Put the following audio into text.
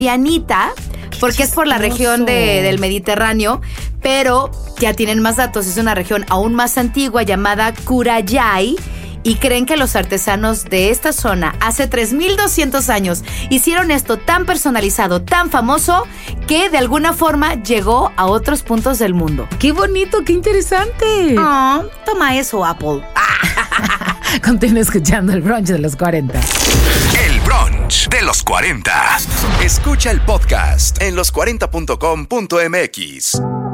Marianita, porque es por la región del Mediterráneo, pero ya tienen más datos. Es una región aún más antigua llamada Curayay. Y creen que los artesanos de esta zona hace 3,200 años hicieron esto tan personalizado, tan famoso, que de alguna forma llegó a otros puntos del mundo. ¡Qué bonito, qué interesante! Oh, toma eso, Apple. Continúa escuchando el brunch de los 40. El brunch de los 40. Escucha el podcast en los40.com.mx.